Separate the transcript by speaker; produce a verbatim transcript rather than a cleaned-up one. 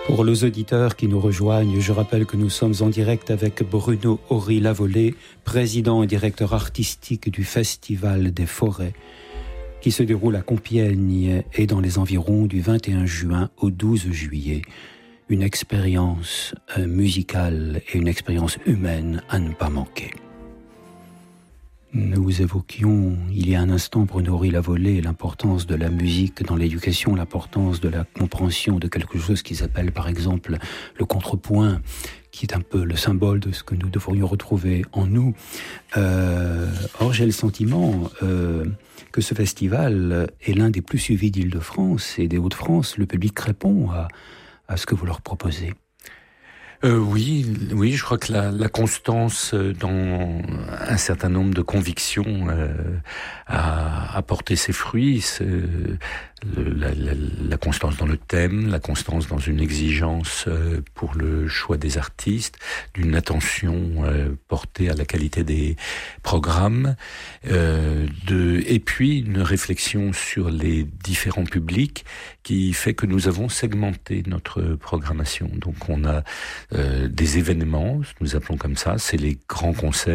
Speaker 1: Pour les auditeurs qui nous rejoignent, je rappelle que nous sommes en direct avec Bruno Ory-Lavolée, président et directeur artistique du Festival des Forêts, qui se déroule à Compiègne et dans les environs du vingt et un juin au douze juillet. Une expérience musicale et une expérience humaine à ne pas manquer. Nous évoquions il y a un instant, Bruno Ory-Lavolée, l'importance de la musique dans l'éducation, l'importance de la compréhension de quelque chose qu'ils appellent par exemple le contrepoint, qui est un peu le symbole de ce que nous devrions retrouver en nous. Euh, or, j'ai le sentiment euh, que ce festival est l'un des plus suivis d'Île-de-France et des Hauts-de-France. Le public répond à, à ce que vous leur proposez.
Speaker 2: Euh, oui, oui, je crois que la, la constance dans un certain nombre de convictions euh, a, a porté ses fruits. C'est, le, la, la, la constance dans le thème, la constance dans une exigence euh, pour le choix des artistes, d'une attention euh, portée à la qualité des programmes, euh, de, et puis une réflexion sur les différents publics qui fait que nous avons segmenté notre programmation. Donc on a Euh, des événements, nous appelons comme ça, c'est les grands concerts